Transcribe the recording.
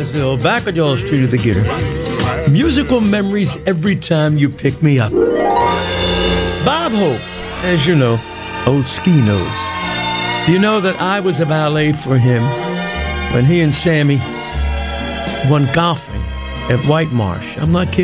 Hill, back on y'all Street of the Gitter. Musical memories every time you pick me up. Bob Hope, as you know, old Ski Nose. Do you know that I was a valet for him when he and Sammy went golfing at White Marsh? I'm not kidding.